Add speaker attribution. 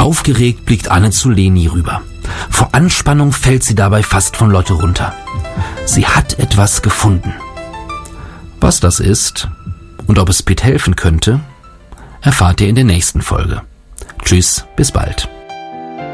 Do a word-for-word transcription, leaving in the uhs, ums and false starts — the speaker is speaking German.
Speaker 1: Aufgeregt blickt Anne zu Leni rüber. Vor Anspannung fällt sie dabei fast von Lotte runter. Sie hat etwas gefunden. Was das ist und ob es Pete helfen könnte, erfahrt ihr in der nächsten Folge. Tschüss, bis bald.